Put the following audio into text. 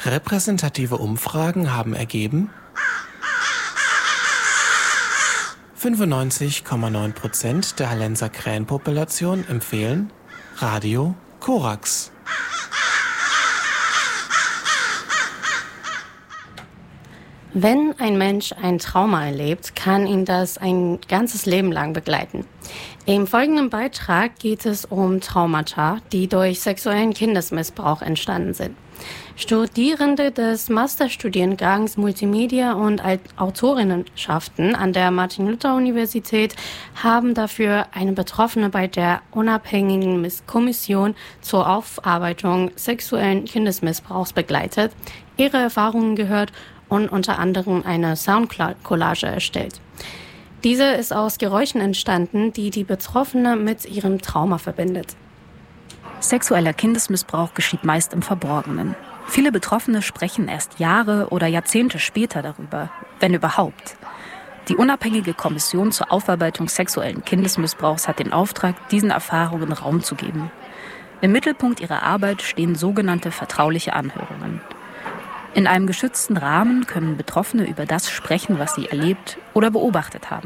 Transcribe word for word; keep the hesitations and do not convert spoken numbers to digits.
Repräsentative Umfragen haben ergeben, fünfundneunzig Komma neun Prozent der Hallenser Krähenpopulation empfehlen Radio Korax. Wenn ein Mensch ein Trauma erlebt, kann ihn das ein ganzes Leben lang begleiten. Im folgenden Beitrag geht es um Traumata, die durch sexuellen Kindesmissbrauch entstanden sind. Studierende des Masterstudiengangs Multimedia und Autorinnenschaften an der Martin-Luther-Universität haben dafür eine Betroffene bei der unabhängigen Kommission zur Aufarbeitung sexuellen Kindesmissbrauchs begleitet, ihre Erfahrungen gehört und unter anderem eine Soundcollage erstellt. Diese ist aus Geräuschen entstanden, die die Betroffene mit ihrem Trauma verbindet. Sexueller Kindesmissbrauch geschieht meist im Verborgenen. Viele Betroffene sprechen erst Jahre oder Jahrzehnte später darüber, wenn überhaupt. Die unabhängige Kommission zur Aufarbeitung sexuellen Kindesmissbrauchs hat den Auftrag, diesen Erfahrungen Raum zu geben. Im Mittelpunkt ihrer Arbeit stehen sogenannte vertrauliche Anhörungen. In einem geschützten Rahmen können Betroffene über das sprechen, was sie erlebt oder beobachtet haben.